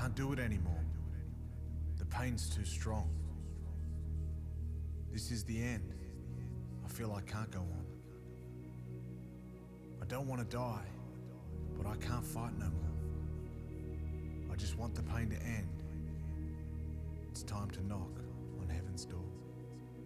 can't do it anymore. The pain's too strong. This is the end. I feel I can't go on. I don't want to die, but I can't fight no more. I just want the pain to end. It's time to knock on heaven's door.